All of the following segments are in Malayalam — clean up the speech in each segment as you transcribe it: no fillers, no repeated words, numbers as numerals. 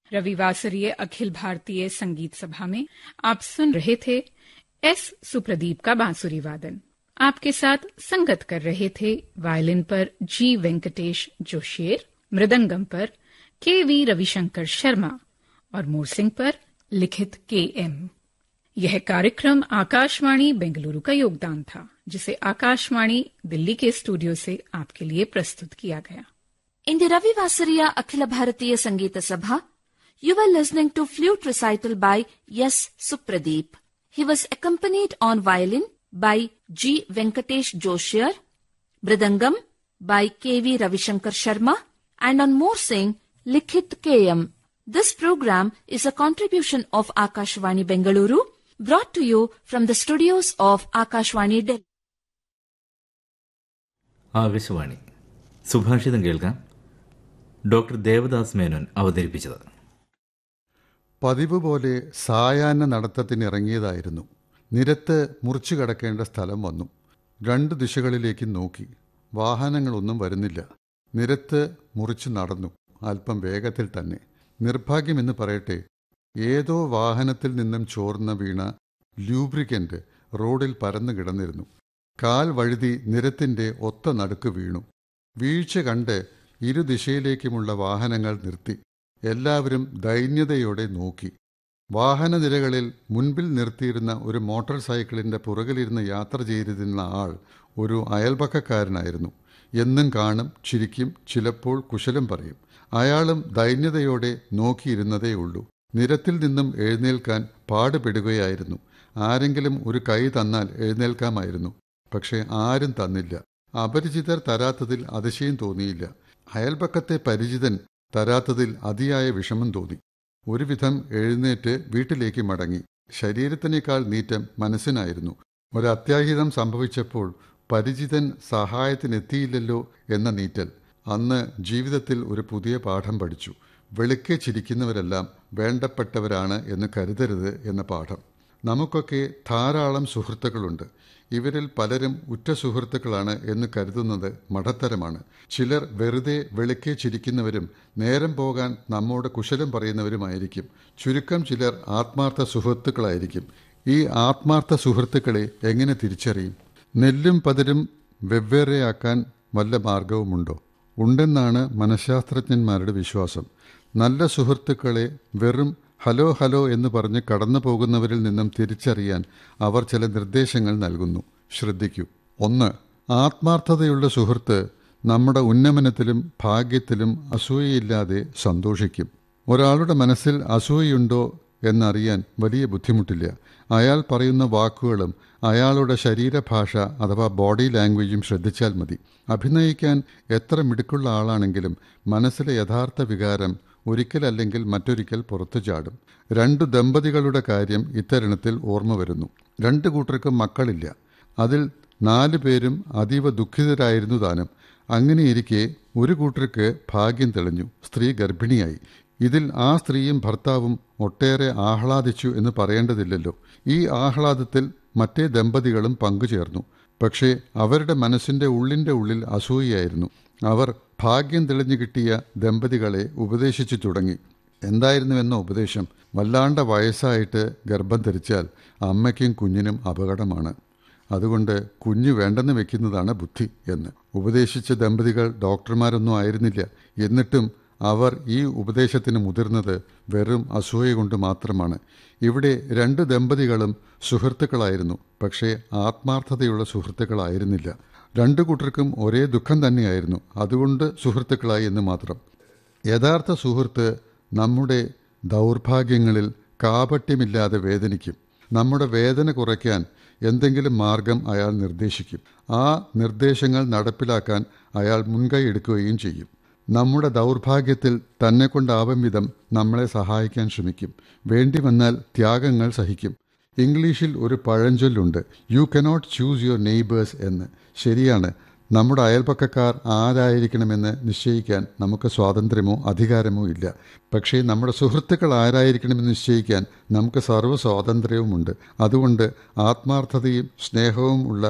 रविवासरीय अखिल भारतीय संगीत सभा में आप सुन रहे थे एस सुप्रदीप का बांसुरी वादन। आपके साथ संगत कर रहे थे वायलिन पर जी वेंकटेश जोशियर, मृदंगम पर के.वी. रविशंकर शर्मा और मोरसिंग पर लिखित के.एम. यह कार्यक्रम आकाशवाणी बेंगलुरु का योगदान था, जिसे आकाशवाणी दिल्ली के स्टूडियो से आपके लिए प्रस्तुत किया गया। In the Ravivasariya Akhila Bharatiya Sangeeta Sabha, you were listening to flute recital by S. Supradeep. He was accompanied on violin by G. Venkatesh Joshiyar, Mridangam by K.V. Ravishankar Sharma, and on Morsing, Likhit K.M. This program is a contribution of Akashvani Bengaluru, brought to you from the studios of Akashvani Delhi. Akashvani സുഭാഷിതം കേൾക്കാം. ഡോക്ടർ ദേവദാസ് മേനോൻ അവതരിപ്പിച്ചത്. പതിവ് പോലെ സായാഹ്ന നടത്തത്തിനിറങ്ങിയതായിരുന്നു. നിരത്ത് മുറിച്ചു കടക്കേണ്ട സ്ഥലം വന്നു. 2 ദിശകളിലേക്ക് നോക്കി. വാഹനങ്ങളൊന്നും വരുന്നില്ല. നിരത്ത് മുറിച്ചു നടന്നു, അല്പം വേഗത്തിൽ തന്നെ. നിർഭാഗ്യമെന്ന് പറയട്ടെ, ഏതോ വാഹനത്തിൽ നിന്നും ചോർന്ന വീണ ലൂബ്രിക്കന്റ് റോഡിൽ പരന്നു കിടന്നിരുന്നു. കാൽ വഴുതി നിരത്തിന്റെ ഒത്ത നടുക്ക് വീണു. വീഴ്ച കണ്ട് ഇരുദിശയിലേക്കുമുള്ള വാഹനങ്ങൾ നിർത്തി. എല്ലാവരും ദൈന്യതയോടെ നോക്കി. വാഹനനിരകളിൽ മുൻപിൽ നിർത്തിയിരുന്ന ഒരു മോട്ടോർ സൈക്കിളിന്റെ പുറകിലിരുന്ന് യാത്ര ചെയ്തിരുന്ന ആൾ ഒരു അയൽപക്കക്കാരനായിരുന്നു. എന്നും കാണും, ചിരിക്കും, ചിലപ്പോൾ കുശലം പറയും. അയാളും ദൈന്യതയോടെ നോക്കിയിരുന്നതേയുള്ളൂ. നിരത്തിൽ നിന്നും എഴുന്നേൽക്കാൻ പാടുപെടുകയായിരുന്നു. ആരെങ്കിലും ഒരു കൈ തന്നാൽ എഴുന്നേൽക്കാമായിരുന്നു. പക്ഷെ ആരും തന്നില്ല. അപരിചിതർ തരാത്തതിൽ അതിശയം തോന്നിയില്ല. അയൽപക്കത്തെ പരിചിതൻ തരാത്തതിൽ അതിയായ വിഷമം തോന്നി. ഒരുവിധം എഴുന്നേറ്റ് വീട്ടിലേക്ക് മടങ്ങി. ശരീരത്തിനേക്കാൾ നീറ്റം മനസ്സിനായിരുന്നു. ഒരത്യാഹിതം സംഭവിച്ചപ്പോൾ പരിചിതൻ സഹായത്തിനെത്തിയില്ലല്ലോ എന്ന നീറ്റൽ. അന്ന് ജീവിതത്തിൽ ഒരു പുതിയ പാഠം പഠിച്ചു. വെളുക്കെ ചിരിക്കുന്നവരെല്ലാം വേണ്ടപ്പെട്ടവരാണ് എന്ന് കരുതരുത് എന്ന പാഠം. നമുക്കൊക്കെ ധാരാളം സുഹൃത്തുക്കളുണ്ട്. ഇവരിൽ പലരും ഉറ്റ സുഹൃത്തുക്കളാണ് എന്ന് കരുതുന്നത് മഠത്തരമാണ്. ചിലർ വെറുതെ വെളുക്കെ ചിരിക്കുന്നവരും നേരം പോകാൻ നമ്മോട് കുശലം പറയുന്നവരുമായിരിക്കും. ചുരുക്കം ചിലർ ആത്മാർത്ഥ സുഹൃത്തുക്കളായിരിക്കും. ഈ ആത്മാർത്ഥ സുഹൃത്തുക്കളെ എങ്ങനെ തിരിച്ചറിയും? നെല്ലും പതിരും വെവ്വേറെയാക്കാൻ വല്ല മാർഗവുമുണ്ടോ? ഉണ്ടെന്നാണ് മനഃശാസ്ത്രജ്ഞന്മാരുടെ വിശ്വാസം. നല്ല സുഹൃത്തുക്കളെ വെറും ഹലോ ഹലോ എന്ന് പറഞ്ഞ് കടന്നു പോകുന്നവരിൽ നിന്നും തിരിച്ചറിയാൻ അവർ ചില നിർദ്ദേശങ്ങൾ നൽകുന്നു. ശ്രദ്ധിക്കൂ. 1. ആത്മാർത്ഥതയുള്ള സുഹൃത്ത് നമ്മുടെ ഉന്നമനത്തിലും ഭാഗ്യത്തിലും അസൂയയില്ലാതെ സന്തോഷിക്കും. ഒരാളുടെ മനസ്സിൽ അസൂയയുണ്ടോ എന്നറിയാൻ വലിയ ബുദ്ധിമുട്ടില്ല. അയാൾ പറയുന്ന വാക്കുകളും അയാളുടെ ശരീരഭാഷ അഥവാ ബോഡി ലാംഗ്വേജും ശ്രദ്ധിച്ചാൽ മതി. അഭിനയിക്കാൻ എത്ര മിടുക്കുള്ള ആളാണെങ്കിലും മനസ്സിലെ യഥാർത്ഥ വികാരം ഒരിക്കലല്ലെങ്കിൽ മറ്റൊരിക്കൽ പുറത്തു ചാടും. 2 ദമ്പതികളുടെ കാര്യം ഇത്തരുണത്തിൽ ഓർമ്മ വരുന്നു. 2 കൂട്ടർക്കും മക്കളില്ല. അതിൽ 4 പേരും അതീവ ദുഃഖിതരായിരുന്നു താനും. അങ്ങനെയിരിക്കെ ഒരു കൂട്ടർക്ക് ഭാഗ്യം തെളിഞ്ഞു. സ്ത്രീ ഗർഭിണിയായി. ഇതിൽ ആ സ്ത്രീയും ഭർത്താവും ഒട്ടേറെ ആഹ്ലാദിച്ചു എന്ന് പറയേണ്ടതില്ലല്ലോ. ഈ ആഹ്ലാദത്തിൽ മറ്റേ ദമ്പതികളും പങ്കുചേർന്നു. പക്ഷേ അവരുടെ മനസ്സിന്റെ ഉള്ളിൽ അസൂയയായിരുന്നു. അവർ ഭാഗ്യം തെളിഞ്ഞു കിട്ടിയ ദമ്പതികളെ ഉപദേശിച്ചു തുടങ്ങി. എന്തായിരുന്നുവെന്ന ഉപദേശം? വല്ലാണ്ട വയസ്സായിട്ട് ഗർഭം ധരിച്ചാൽ അമ്മയ്ക്കും കുഞ്ഞിനും അപകടമാണ്. അതുകൊണ്ട് കുഞ്ഞ് വേണ്ടെന്ന് വെക്കുന്നതാണ് ബുദ്ധി എന്ന് ഉപദേശിച്ച ദമ്പതികൾ ഡോക്ടർമാരൊന്നും ആയിരുന്നില്ല. എന്നിട്ടും അവർ ഈ ഉപദേശത്തിന് മുതിർന്നത് വെറും അസൂയ കൊണ്ട് മാത്രമാണ്. ഇവിടെ 2 ദമ്പതികളും സുഹൃത്തുക്കളായിരുന്നു. പക്ഷേ ആത്മാർത്ഥതയുള്ള സുഹൃത്തുക്കളായിരുന്നില്ല. 2 കൂട്ടർക്കും ഒരേ ദുഃഖം തന്നെയായിരുന്നു. അതുകൊണ്ട് സുഹൃത്തുക്കളായി എന്ന് മാത്രം. യഥാർത്ഥ സുഹൃത്ത് നമ്മുടെ ദൗർഭാഗ്യങ്ങളിൽ കാപട്യമില്ലാതെ വേദനിക്കും. നമ്മുടെ വേദന കുറയ്ക്കാൻ എന്തെങ്കിലും മാർഗം അയാൾ നിർദ്ദേശിക്കും. ആ നിർദ്ദേശങ്ങൾ നടപ്പിലാക്കാൻ അയാൾ മുൻകൈ എടുക്കുകയും ചെയ്യും. നമ്മുടെ ദൗർഭാഗ്യത്തിൽ തന്നെക്കൊണ്ടാവും വിധം നമ്മളെ സഹായിക്കാൻ ശ്രമിക്കും. വേണ്ടി വന്നാൽ ത്യാഗങ്ങൾ സഹിക്കും. ഇംഗ്ലീഷിൽ ഒരു പഴഞ്ചൊല്ലുണ്ട്, you cannot choose your neighbours എന്ന്. ശരിയാണ്. നമ്മുടെ അയൽപക്കക്കാർ ആരായിരിക്കണമെന്ന് നിശ്ചയിക്കാൻ നമുക്ക് സ്വാതന്ത്ര്യമോ അധികാരമോ ഇല്ല. പക്ഷേ നമ്മുടെ സുഹൃത്തുക്കൾ ആരായിരിക്കണമെന്ന് നിശ്ചയിക്കാൻ നമുക്ക് സർവ്വ സ്വാതന്ത്ര്യവുമുണ്ട്. അതുകൊണ്ട് ആത്മാർത്ഥതയും സ്നേഹവും ഉള്ള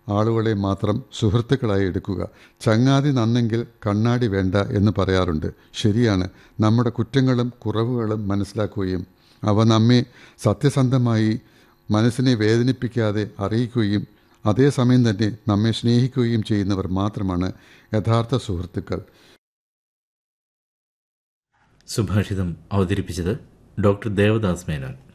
ആളുകളെ മാത്രം സുഹൃത്തുക്കളായി എടുക്കുക. ചങ്ങാതി നന്നെങ്കിൽ കണ്ണാടി വേണ്ട എന്ന് പറയാറുണ്ട്. ശരിയാണ്. നമ്മുടെ കുറ്റങ്ങളും കുറവുകളും മനസ്സിലാക്കുകയും അവ നമ്മെ സത്യസന്ധമായി മനസ്സിനെ വേദനിപ്പിക്കാതെ അറിയിക്കുകയും അതേസമയം തന്നെ നമ്മെ സ്നേഹിക്കുകയും ചെയ്യുന്നവർ മാത്രമാണ് യഥാർത്ഥ സുഹൃത്തുക്കൾ. സുഭാഷിതം അവതരിപ്പിച്ചത് ഡോക്ടർ ദേവദാസ് മേനോൻ.